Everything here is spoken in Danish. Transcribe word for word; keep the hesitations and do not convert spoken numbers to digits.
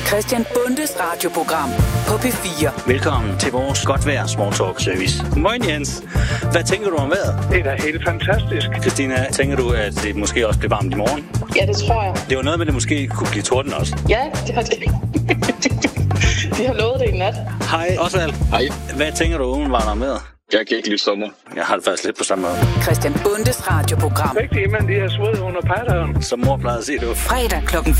Christian Bondes radioprogram på P fire. Velkommen til vores godt vejr small talk service. Moin Jens. Hvad tænker du om vejret? Det er da helt fantastisk. Christina, tænker du, at det måske også bliver varmt i morgen? Ja, det tror jeg. Det var noget med, at det måske kunne blive torden også. Ja, det har det. De har lovet det i nat. Hej Osvald. Hej. Hvad tænker du umiddelbart om vejret? Jeg kan ikke lide sommer. Jeg har det faktisk lidt på samme måde. Christian Bondes radioprogram. Rigtig, men de har sved under patteren. Som mor plejede at sige, det var Fredag klokken